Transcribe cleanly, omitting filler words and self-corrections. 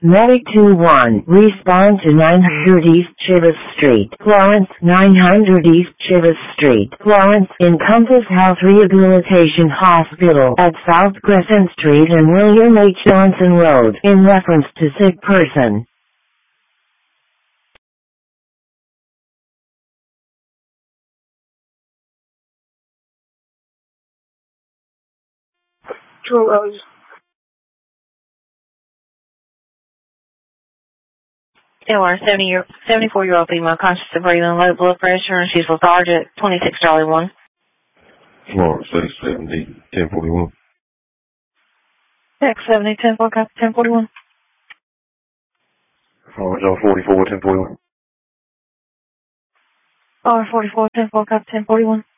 Medic 2-1, respond to 900 East Chivas Street, Florence, 900 East Chivas Street, Florence, Encompass Health Rehabilitation Hospital at South Crescent Street and William H. Johnson Road, in reference to sick person. True Rose. Our 74-year-old female conscious of breathing, low blood pressure, and she's lethargic. 26 Charlie 1. Florence, 70, 1041. X 70, 10-4, copy 1041. Florence, 44, 1041. R44, 10-4, copy 1041.